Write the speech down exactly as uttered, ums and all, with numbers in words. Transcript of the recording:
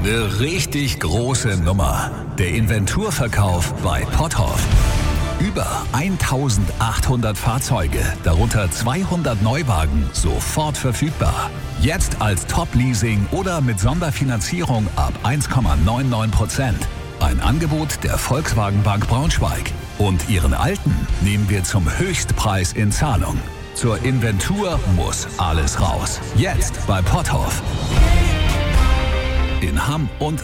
Eine richtig große Nummer. Der Inventurverkauf bei Potthoff. Über eintausendachthundert Fahrzeuge, darunter zweihundert Neuwagen, sofort verfügbar. Jetzt als Top-Leasing oder mit Sonderfinanzierung ab eins Komma neunundneunzig Prozent. Ein Angebot der Volkswagen Bank Braunschweig. Und Ihren alten nehmen wir zum Höchstpreis in Zahlung. Zur Inventur muss alles raus. Jetzt bei Potthoff. In Hamm und